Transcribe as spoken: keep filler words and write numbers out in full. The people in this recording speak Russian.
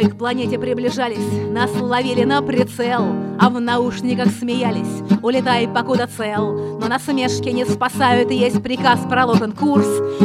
Мы к планете приближались, нас ловили на прицел, а в наушниках смеялись: улетай, покуда цел. Но насмешки не спасают, и есть приказ, проложен курс.